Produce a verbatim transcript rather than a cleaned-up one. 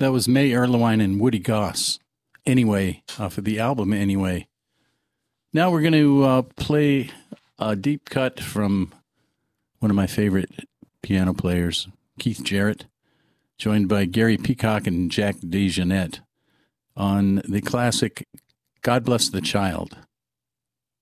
That was May Erlewine and Woody Goss. Anyway, off of the album Anyway. Now we're going to uh, play a deep cut from one of my favorite piano players, Keith Jarrett, joined by Gary Peacock and Jack DeJohnette on the classic God Bless the Child.